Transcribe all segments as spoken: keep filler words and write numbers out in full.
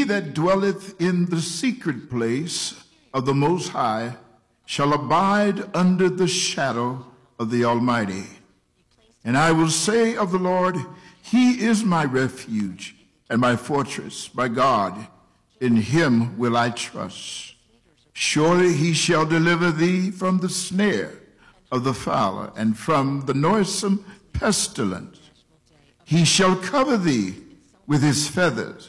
He that dwelleth in the secret place of the Most High shall abide under the shadow of the Almighty. And I will say of the Lord, he is my refuge and my fortress, my God. In him will I trust. Surely he shall deliver thee from the snare of the fowler and from the noisome pestilence. He shall cover thee with his feathers,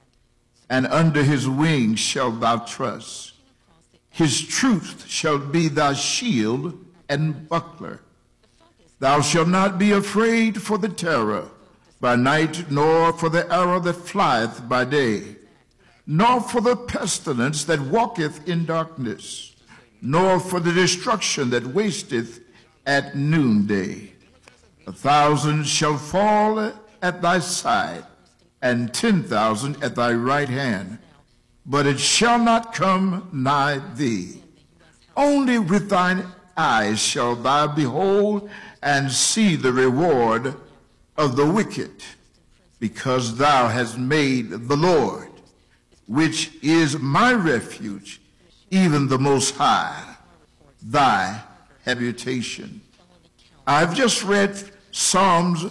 and under his wings shalt thou trust. His truth shall be thy shield and buckler. Thou shalt not be afraid for the terror by night, nor for the arrow that flieth by day, nor for the pestilence that walketh in darkness, nor for the destruction that wasteth at noonday. A thousand shall fall at thy side, and ten thousand at thy right hand, but it shall not come nigh thee. Only with thine eyes shall thou behold and see the reward of the wicked, because thou hast made the Lord, which is my refuge, even the Most High, thy habitation. I've just read Psalms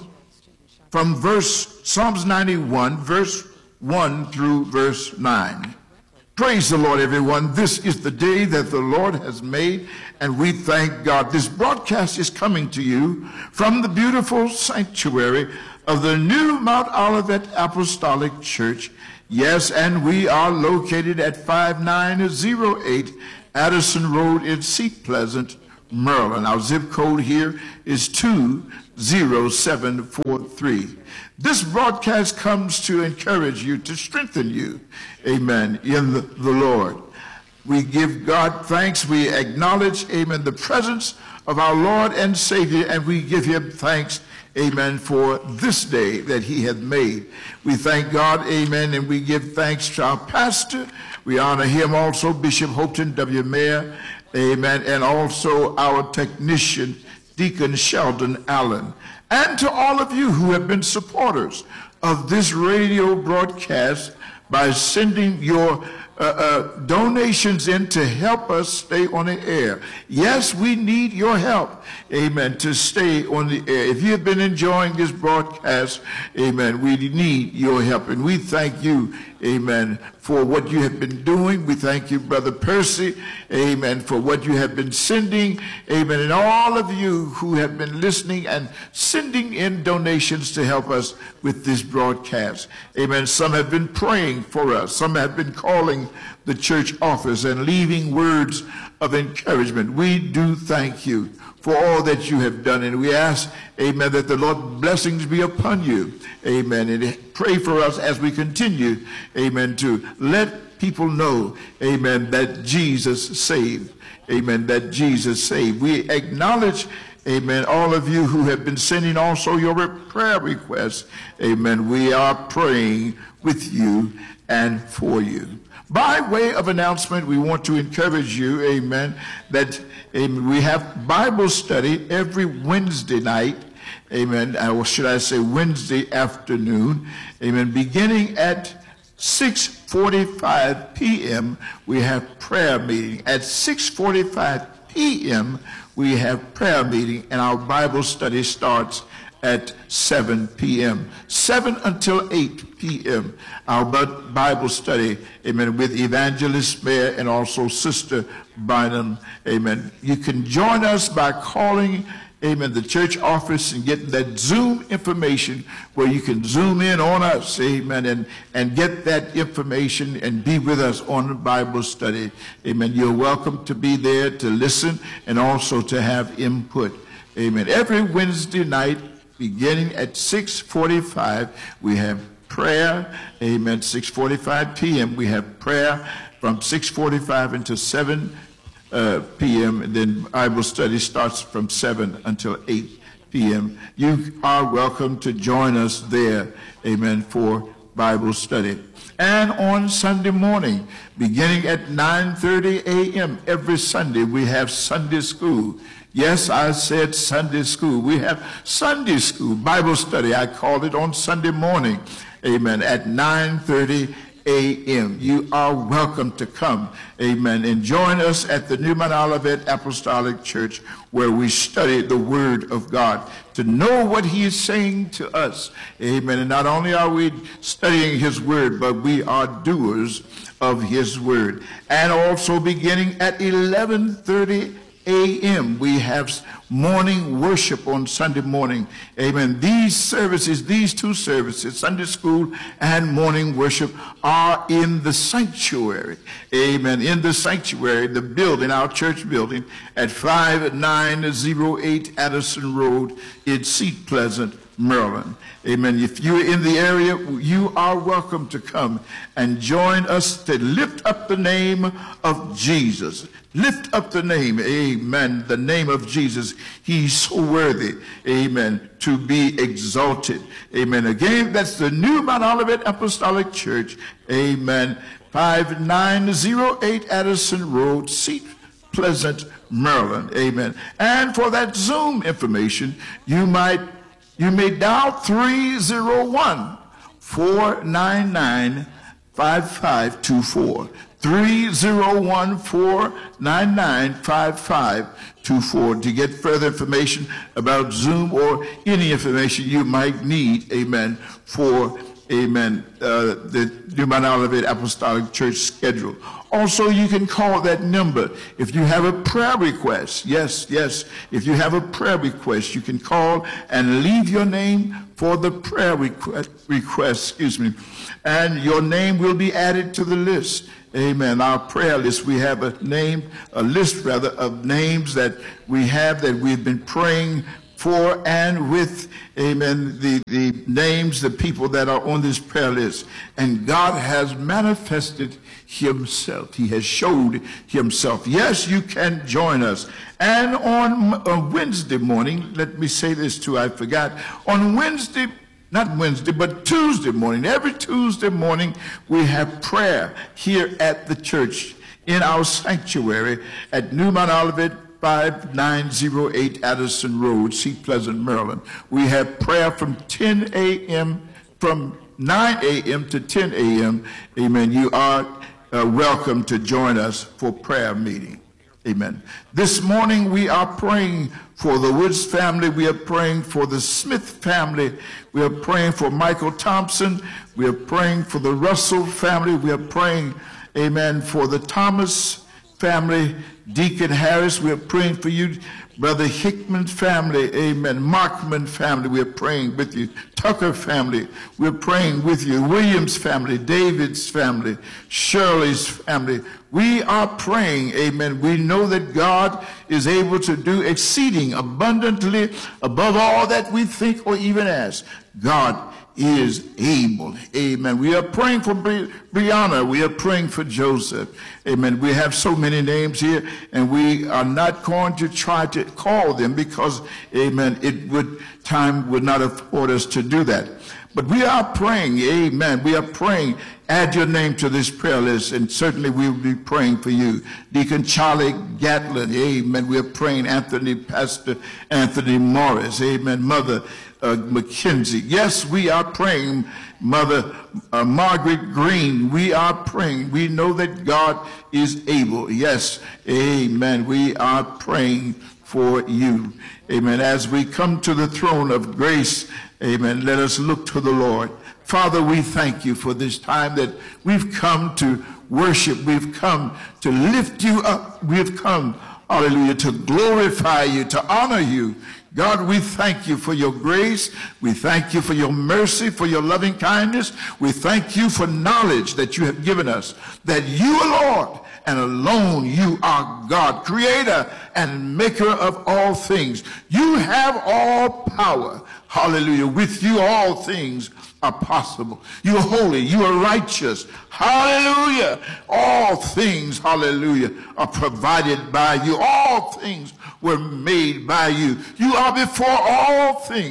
from verse Psalms ninety-one, verse one through verse nine. Praise the Lord, everyone. This is the day that the Lord has made, and we thank God. This broadcast is coming to you from the beautiful sanctuary of the new Mount Olivet Apostolic Church. Yes, and we are located at five nine zero eight Addison Road in Seat Pleasant, Maryland. Our zip code here is two zero seven four three. This broadcast comes to encourage you, to strengthen you, amen, in the, the Lord. We give God thanks. We acknowledge, amen, the presence of our Lord and Savior, and we give him thanks, amen, for this day that he hath made. We thank God, amen, and we give thanks to our pastor. We honor him also, Bishop Houghton W. Mayer, amen, and also our technician, Deacon Sheldon Allen, and to all of you who have been supporters of this radio broadcast by sending your uh, uh, donations in to help us stay on the air. Yes, we need your help, amen, to stay on the air. If you have been enjoying this broadcast, amen, we need your help. And we thank you, amen, for what you have been doing. We thank you, Brother Percy, amen, for what you have been sending, amen, and all of you who have been listening and sending in donations to help us with this broadcast, amen. Some have been praying for us. Some have been calling the church office and leaving words of encouragement. We do thank you for all that you have done, and we ask, amen, that the Lord's blessings be upon you, amen, and pray for us as we continue, amen, to let people know, amen, that Jesus saved, amen, that Jesus saved. We acknowledge, amen, all of you who have been sending also your prayer requests, amen. We are praying with you and for you. By way of announcement, we want to encourage you, amen, that amen, we have Bible study every Wednesday night, amen, or should I say Wednesday afternoon, amen, beginning at six forty-five p m we have prayer meeting. At six forty-five p m we have prayer meeting, and our Bible study starts at seven p m seven until eight p m Our Bible study, amen, with Evangelist Mayer and also Sister Bynum, amen. You can join us by calling, amen, the church office and getting that Zoom information where you can zoom in on us, amen, and, and get that information and be with us on the Bible study, amen. You're welcome to be there to listen and also to have input, amen. Every Wednesday night, beginning at six forty-five, we have prayer, amen, six forty-five p m We have prayer from six forty-five until seven p m, and then Bible study starts from seven until eight p m You are welcome to join us there, amen, for Bible study. And on Sunday morning, beginning at nine thirty a m every Sunday, we have Sunday school. Yes, I said Sunday school. We have Sunday school, Bible study, I called it, on Sunday morning, amen, at nine thirty a m You are welcome to come, amen, and join us at the New Mount Olivet Apostolic Church, where we study the Word of God to know what He is saying to us, amen. And not only are we studying His Word, but we are doers of His Word. And also beginning at eleven thirty a m we have morning worship on Sunday morning. Amen. These services, these two services, Sunday school and morning worship, are in the sanctuary. Amen. In the sanctuary, the building, our church building at five nine oh eight Addison Road in Seat Pleasant, Maryland. Amen. If you're in the area, you are welcome to come and join us to lift up the name of Jesus. Lift up the name, amen, the name of Jesus. He's so worthy, amen, to be exalted. Amen. Again, that's the New Mount Olivet Apostolic Church, amen, five nine oh eight Addison Road, Seat Pleasant, Maryland, amen. And for that Zoom information, you might You may dial three oh one, four nine nine, five five two four. three oh one, four nine nine, five five two four to get further information about Zoom or any information you might need, amen, for, amen, uh, the New Mount Olivet Apostolic Church schedule. Also, you can call that number if you have a prayer request. Yes, yes, if you have a prayer request, you can call and leave your name for the prayer request, request, excuse me, and your name will be added to the list. Amen. Our prayer list, we have a name, a list rather, of names that we have that we've been praying for and with, amen, the, the names, the people that are on this prayer list. And God has manifested Himself. He has showed Himself. Yes, you can join us. And on uh, Wednesday morning, let me say this too, I forgot. On Wednesday, not Wednesday, but Tuesday morning, every Tuesday morning, we have prayer here at the church in our sanctuary at New Mount Olivet, five nine oh eight Addison Road, Seat Pleasant, Maryland. We have prayer from ten a m, from nine a m to ten a m Amen. You are uh, welcome to join us for prayer meeting. Amen. This morning we are praying for the Woods family. We are praying for the Smith family. We are praying for Michael Thompson. We are praying for the Russell family. We are praying, amen, for the Thomas family. Deacon Harris, we are praying for you. Brother Hickman's family, amen. Markman family, we are praying with you. Tucker family, we're praying with you. Williams family, David's family, Shirley's family. We are praying, amen. We know that God is able to do exceeding abundantly above all that we think or even ask. God is able. Amen. We are praying for Bri- Brianna. We are praying for Joseph. Amen. We have so many names here, and we are not going to try to call them because, amen, it would time would not afford us to do that. But we are praying, amen. We are praying. Add your name to this prayer list, and certainly we will be praying for you. Deacon Charlie Gatlin, amen. We are praying Anthony, Pastor Anthony Morris, amen. Mother uh, McKenzie. Yes, we are praying. Mother uh, Margaret Green, we are praying. We know that God is able. Yes, amen. We are praying for you. Amen. As we come to the throne of grace, amen, let us look to the Lord. Father, we thank you for this time that we've come to worship. We've come to lift you up. We've come, hallelujah, to glorify you, to honor you. God, we thank you for your grace. We thank you for your mercy, for your loving kindness. We thank you for knowledge that you have given us, that you are Lord, and alone you are God, creator and maker of all things. You have all power. Hallelujah. With you all things are possible. You are holy. You are righteous. Hallelujah. All things, hallelujah, are provided by you. All things were made by you. You are before all things.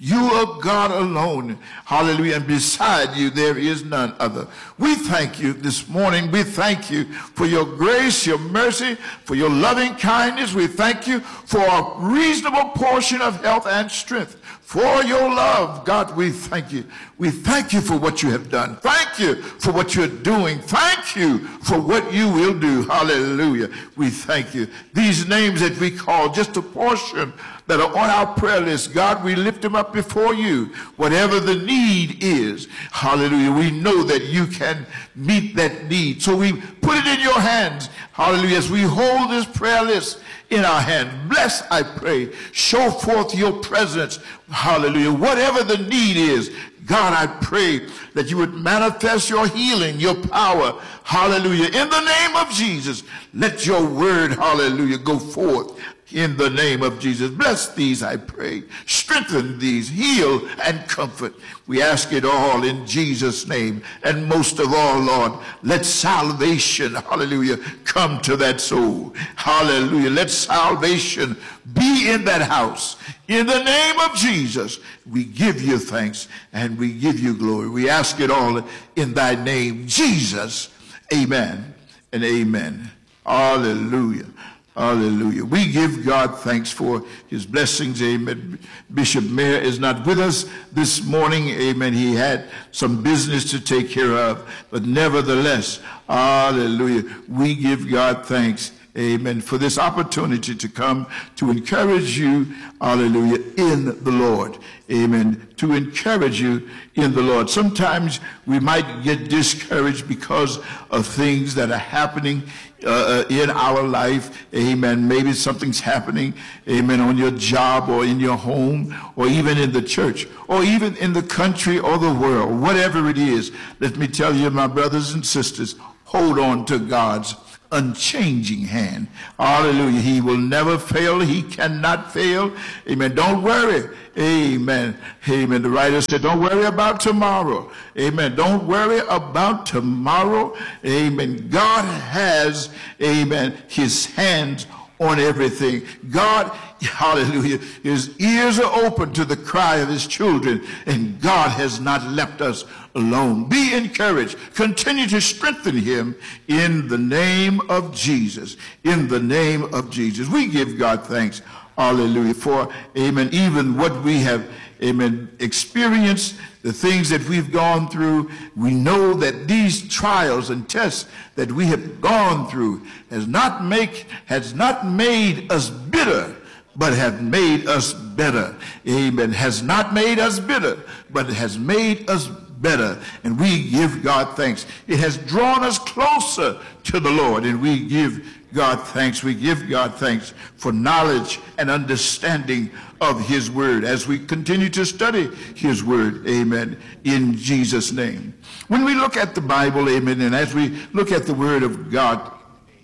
You are God alone. Hallelujah. And beside you, there is none other. We thank you this morning. We thank you for your grace, your mercy, for your loving kindness. We thank you for a reasonable portion of health and strength. For your love, God, we thank you. We thank you for what you have done. Thank you for what you're doing. Thank you for what you will do. Hallelujah. We thank you. These names that we call, just a portion that are on our prayer list, God, we lift them up before you. Whatever the need is, hallelujah, we know that you can meet that need. So we put it in your hands, hallelujah, as we hold this prayer list in our hand. Bless, I pray. Show forth your presence. Hallelujah. Whatever the need is, God, I pray that you would manifest your healing, your power. Hallelujah. In the name of Jesus, let your word, hallelujah, go forth. In the name of Jesus, bless these, I pray. Strengthen these, heal and comfort. We ask it all in Jesus' name. And most of all, Lord, let salvation, hallelujah, come to that soul. Hallelujah. Let salvation be in that house. In the name of Jesus, we give you thanks and we give you glory. We ask it all in thy name, Jesus. Amen and amen. Hallelujah. Hallelujah. We give God thanks for his blessings. Amen. Bishop Mayer is not with us this morning. Amen. He had some business to take care of. But nevertheless, hallelujah, we give God thanks. Amen. For this opportunity to come to encourage you, hallelujah, in the Lord. Amen. To encourage you in the Lord. Sometimes we might get discouraged because of things that are happening uh, in our life. Amen. Maybe something's happening, amen, on your job or in your home or even in the church or even in the country or the world. Whatever it is, let me tell you, my brothers and sisters, hold on to God's unchanging hand. Hallelujah. He will never fail. He cannot fail. Amen. Don't worry. Amen. Amen. The writer said, don't worry about tomorrow. Amen. Don't worry about tomorrow. Amen. God has, amen, his hands on everything. God, hallelujah, his ears are open to the cry of his children, and God has not left us alone. Be encouraged. Continue to strengthen him in the name of Jesus. In the name of Jesus. We give God thanks, hallelujah, for, amen, even what we have, amen, experienced, the things that we've gone through. We know that these trials and tests that we have gone through has not make has not made us bitter, but have made us better. Amen. Has not made us bitter, but has made us better. And we give God thanks. It has drawn us closer to the Lord, and we give God thanks. We give God thanks for knowledge and understanding of his word as we continue to study his word. Amen. In Jesus' name. When we look at the Bible, amen, and as we look at the word of God,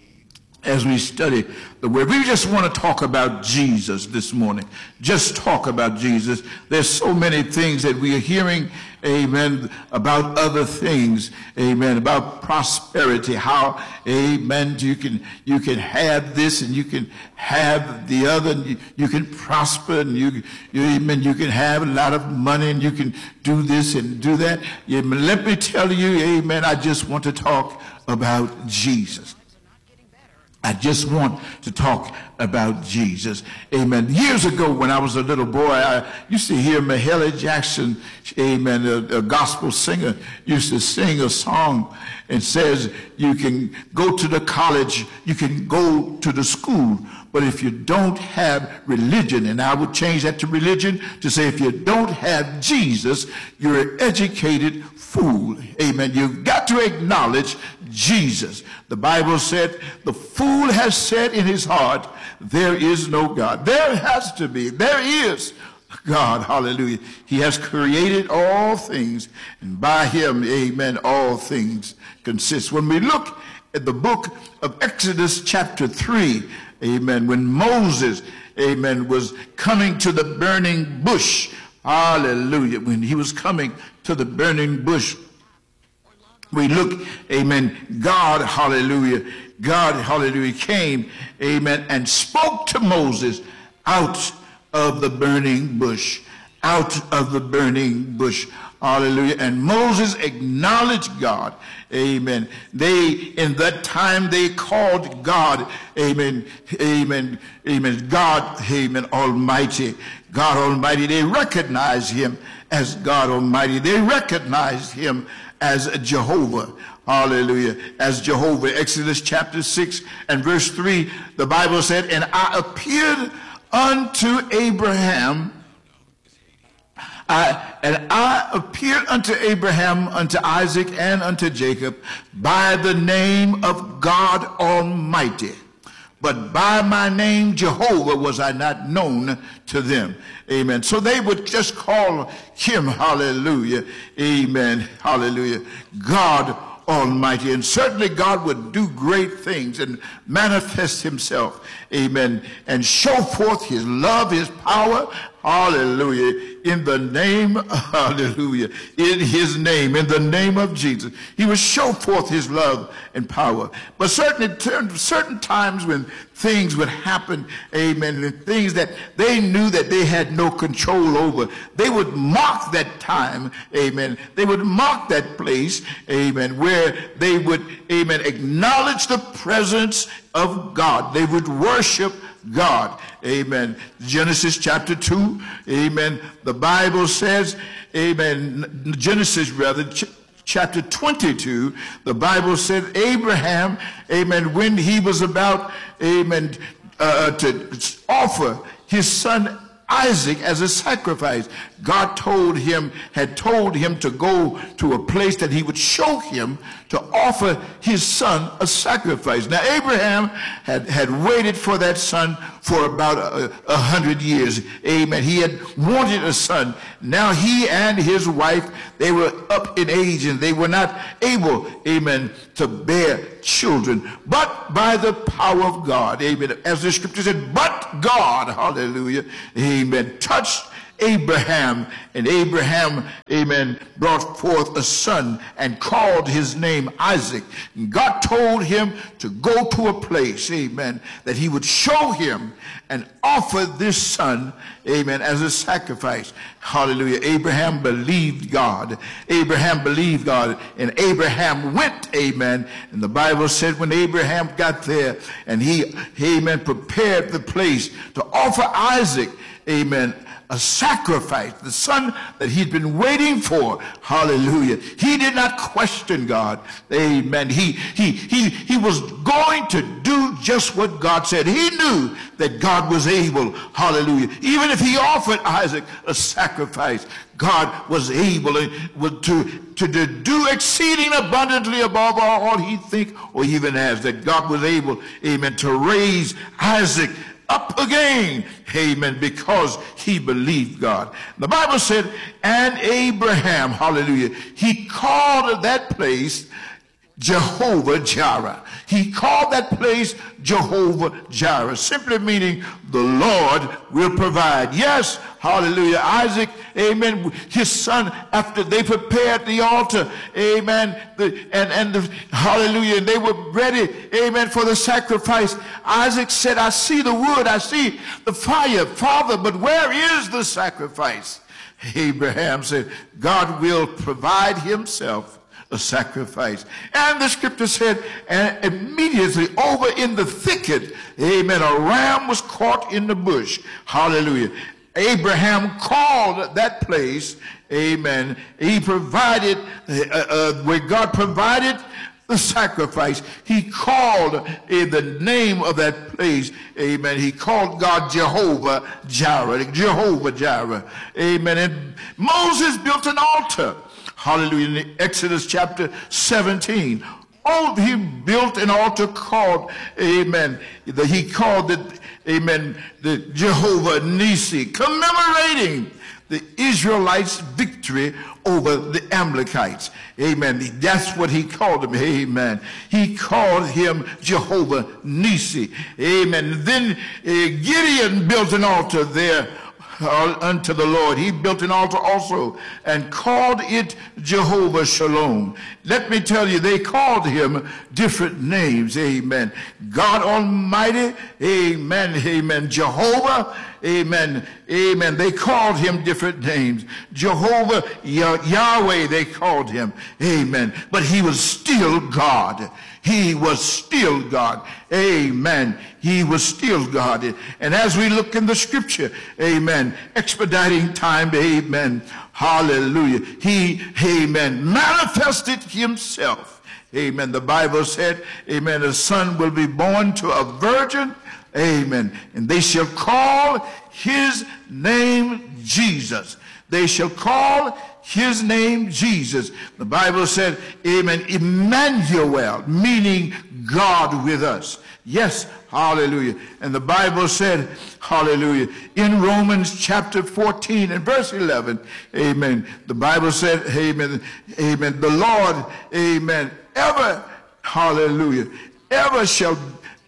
as we study the word, we just want to talk about Jesus this morning. Just talk about Jesus. There's so many things that we are hearing, amen, about other things, amen, about prosperity, how, amen, you can you can have this and you can have the other, and you, you can prosper, and you, you, amen, you can have a lot of money, and you can do this and do that. Amen. Let me tell you, amen, I just want to talk about Jesus. I just want to talk about Jesus. Amen. Years ago, when I was a little boy, I used to hear Mahalia Jackson, amen, a, a gospel singer, used to sing a song and says, you can go to the college, you can go to the school, but if you don't have religion, and I would change that to religion to say, if you don't have Jesus, you're an educated fool. Amen. You've got to acknowledge Jesus. The Bible said, the fool has said in his heart, there is no God. There has to be. There is God. Hallelujah. He has created all things, and by him, amen, all things consist. When we look at the book of Exodus chapter three, amen, when Moses, amen, was coming to the burning bush, hallelujah, when he was coming to the burning bush, we look, amen, God, hallelujah, God, hallelujah, came, amen, and spoke to Moses out of the burning bush. out of the burning bush. Hallelujah. And Moses acknowledged God. Amen. They, in that time, they called God. Amen. Amen. Amen. God, amen, Almighty. God Almighty. They recognized him as God Almighty. They recognized him as Jehovah. Hallelujah. As Jehovah. Exodus chapter six and verse three, the Bible said, and I appeared unto Abraham, I, and I appeared unto Abraham, unto Isaac, and unto Jacob by the name of God Almighty. But by my name Jehovah was I not known to them. Amen. So they would just call him, hallelujah, amen, hallelujah, God Almighty. And certainly God would do great things and manifest himself, amen, and show forth his love, his power, hallelujah, in the name, hallelujah, in his name, in the name of Jesus. He would show forth his love and power. But certainly, certain times when things would happen, amen, and things that they knew that they had no control over, they would mock that time, amen. They would mock that place, amen, where they would, amen, acknowledge the presence of God. They would worship God. Amen. Genesis chapter two. Amen. The Bible says, amen, Genesis rather, ch chapter twenty-two, the Bible said Abraham, amen, when he was about, amen, uh, to offer his son Isaac as a sacrifice, God told him, had told him to go to a place that he would show him to offer his son a sacrifice. Now, Abraham had, had waited for that son for about a, a hundred years. Amen. He had wanted a son. Now he and his wife, they were up in age and they were not able, amen, to bear children. But by the power of God, amen, as the scripture said, but God, hallelujah, amen, touched Abraham, and Abraham, amen, brought forth a son and called his name Isaac. And God told him to go to a place, amen, that he would show him and offer this son, amen, as a sacrifice. Hallelujah. Abraham believed God. Abraham believed God, and Abraham went, amen. And the Bible said when Abraham got there and he, amen, prepared the place to offer Isaac, amen, a sacrifice, the son that he'd been waiting for. Hallelujah. He did not question God. Amen. He, he, he, he was going to do just what God said. He knew that God was able. Hallelujah. Even if he offered Isaac a sacrifice, God was able to, to, to do exceeding abundantly above all he think or even has. That God was able, amen, to raise Isaac up again, amen, because he believed God. The Bible said, and Abraham, hallelujah, he called that place Jehovah Jireh. He called that place Jehovah Jireh, simply meaning the Lord will provide. Yes, hallelujah. Isaac, amen, his son, after they prepared the altar, amen, the, and, and the, hallelujah, and they were ready, amen, for the sacrifice. Isaac said, I see the wood, I see the fire, Father, but where is the sacrifice? Abraham said, God will provide himself a sacrifice. And the scripture said, and immediately over in the thicket, amen, a ram was caught in the bush. Hallelujah. Abraham called that place, amen, he provided, uh, uh, where God provided the sacrifice, he called in the name of that place, amen, he called God Jehovah Jireh, Jehovah Jireh, amen. And Moses built an altar, hallelujah, in Exodus chapter seventeen. Oh, he built an altar called, amen, the, he called it, amen, the Jehovah Nisi, commemorating the Israelites' victory over the Amalekites. Amen. That's what he called him. Amen. He called him Jehovah Nisi. Amen. Then uh, Gideon built an altar there uh, unto the Lord. He built an altar also and called it Jehovah Shalom. Let me tell you, they called him different names. Amen. God Almighty. Amen. Amen. Jehovah. Amen. Amen. They called him different names. Jehovah, Yahweh, they called him. Amen. But he was still God. He was still God. Amen. He was still God. And as we look in the scripture, amen, expediting time, amen, hallelujah, he, amen, manifested himself. Amen. The Bible said, amen, a son will be born to a virgin, amen, and they shall call his name Jesus. They shall call his name Jesus. The Bible said, amen, Emmanuel, meaning God with us. Yes, hallelujah. And the Bible said, hallelujah, in Romans chapter fourteen and verse eleven, amen, the Bible said, amen, amen, the Lord, amen, ever, hallelujah, ever shall,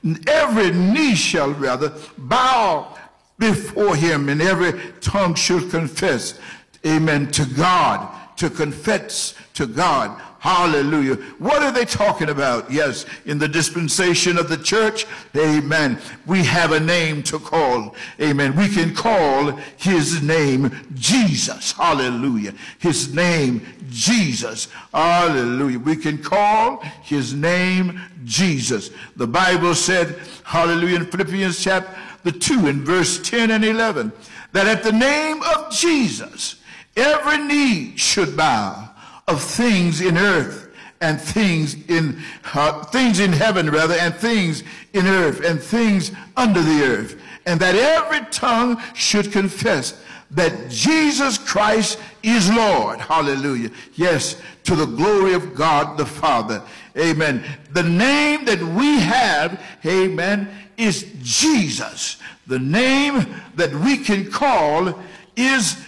every knee shall rather bow before him, and every tongue should confess, amen, to God, to confess to God. Hallelujah. What are they talking about? Yes, in the dispensation of the church, amen, we have a name to call. Amen. We can call his name Jesus. Hallelujah. His name Jesus. Hallelujah. We can call his name Jesus. The Bible said, hallelujah, in Philippians chapter two and verse ten and eleven, that at the name of Jesus, every knee should bow, of things in earth and things in uh, things in heaven rather, and things in earth and things under the earth, and that every tongue should confess that Jesus Christ is Lord. Hallelujah. Yes, to the glory of God the Father. Amen. The name that we have, amen, is Jesus. The name that we can call is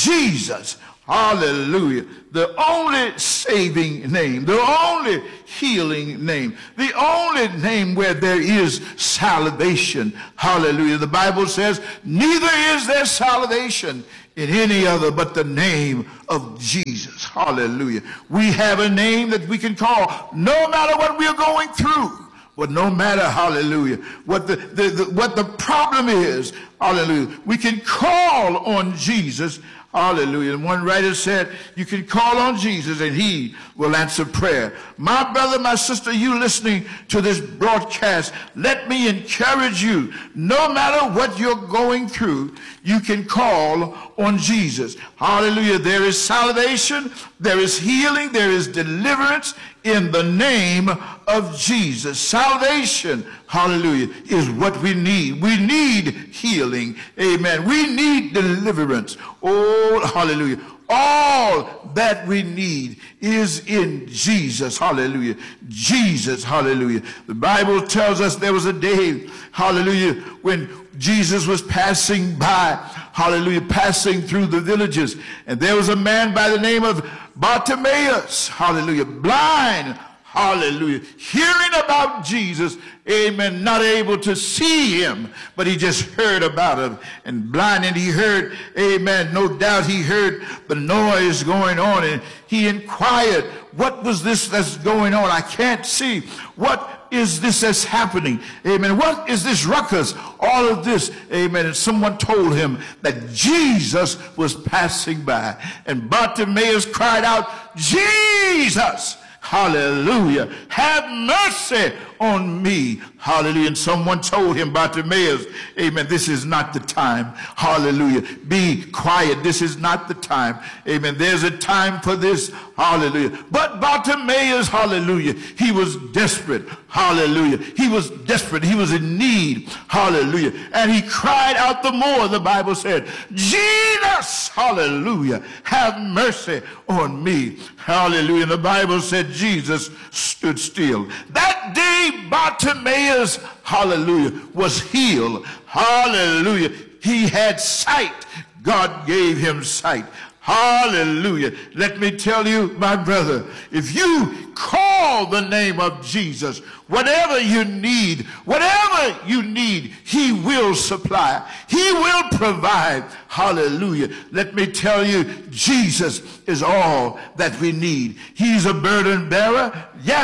Jesus. Hallelujah. The only saving name, the only healing name, the only name where there is salvation. Hallelujah. The Bible says, neither is there salvation in any other but the name of Jesus. Hallelujah. We have a name that we can call no matter what we are going through. But no matter, hallelujah, what the, the, the what the problem is, hallelujah, we can call on Jesus. Hallelujah. And one writer said, you can call on Jesus and he will answer prayer. My brother, my sister, you listening to this broadcast, let me encourage you. No matter what you're going through, you can call on Jesus. Hallelujah. There is salvation, there is healing, there is deliverance in the name of Jesus. Salvation, hallelujah, is what we need. We need healing. Amen. We need deliverance. Oh, hallelujah. All that we need is in Jesus. Hallelujah. Jesus. Hallelujah. The Bible tells us there was a day, hallelujah, when Jesus was passing by, hallelujah, passing through the villages. And there was a man by the name of Bartimaeus, hallelujah, blind, hallelujah, hearing about Jesus, amen, not able to see him, but he just heard about him. And blind, and he heard, amen, no doubt he heard the noise going on, and he inquired, what was this that's going on? I can't see. What is this that's happening? Amen. What is this ruckus? All of this. Amen. And someone told him that Jesus was passing by. And Bartimaeus cried out, Jesus, hallelujah, have mercy on me. Hallelujah. And someone told him, Bartimaeus, amen, this is not the time. Hallelujah. Be quiet. This is not the time. Amen. There's a time for this. Hallelujah. But Bartimaeus, hallelujah, he was desperate. Hallelujah. He was desperate. He was in need. Hallelujah. And he cried out the more, the Bible said, Jesus, hallelujah, have mercy on me. Hallelujah. And the Bible said Jesus stood still. That day, Bartimaeus, hallelujah, was healed. Hallelujah. He had sight. God gave him sight. Hallelujah. Let me tell you, my brother, if you call the name of Jesus, whatever you need, whatever you need, he will supply. He will provide. Hallelujah. Let me tell you, Jesus is all that we need. He's a burden bearer. Yes.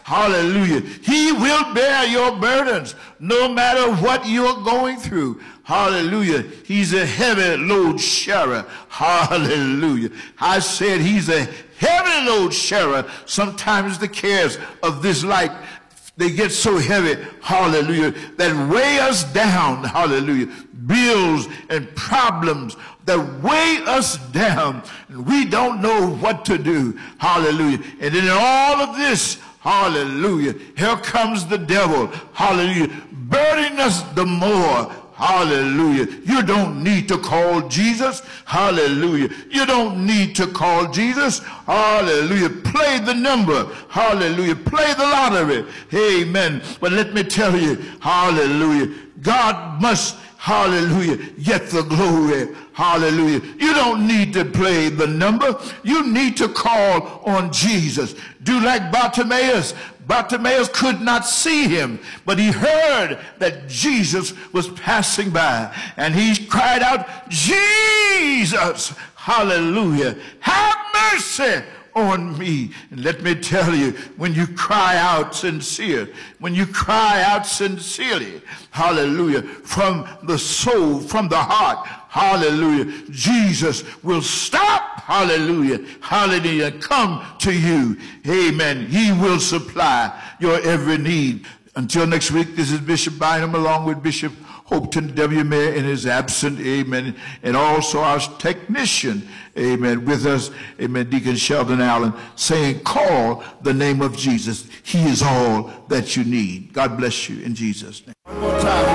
Hallelujah. He will bear your burdens no matter what you're going through. Hallelujah. He's a heavy load sharer. Hallelujah. I said he's a heavy load sharer. Sometimes the cares of this life, they get so heavy, hallelujah, that weigh us down, hallelujah. Bills and problems that weigh us down, and we don't know what to do, hallelujah. And then in all of this, hallelujah, here comes the devil, hallelujah, burdening us the more. Hallelujah. You don't need to call Jesus. Hallelujah. You don't need to call Jesus. Hallelujah. Play the number. Hallelujah. Play the lottery. Amen. But let me tell you, hallelujah, God must, hallelujah, get the glory. Hallelujah. You don't need to play the number. You need to call on Jesus. Do like Bartimaeus. Bartimaeus could not see him, but he heard that Jesus was passing by, and he cried out, Jesus, hallelujah, have mercy on me. And let me tell you, when you cry out sincere, when you cry out sincerely, hallelujah, from the soul, from the heart, hallelujah, Jesus will stop, hallelujah, hallelujah, come to you. Amen. He will supply your every need. Until next week, this is Bishop Bynum along with Bishop Hopeton W. Mayer in his absent, amen, and also our technician, amen, with us, amen, Deacon Sheldon Allen, saying, call the name of Jesus. He is all that you need. God bless you in Jesus' name. One more time.